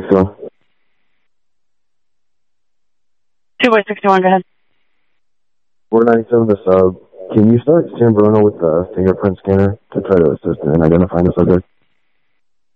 261. 2 by 61, go ahead. 497 the sub. Can you start San Bruno with the fingerprint scanner to try to assist in identifying the subject?